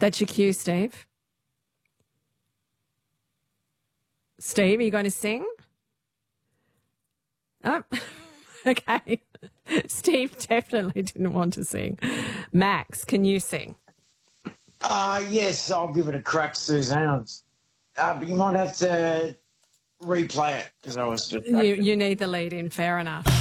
That's your cue, Steve. Steve, are you going to sing? Oh, okay. Steve definitely didn't want to sing. Max, can you sing? Yes, I'll give it a crack, Suzanne. But you might have to replay it because I was distracted. You need the lead in, fair enough.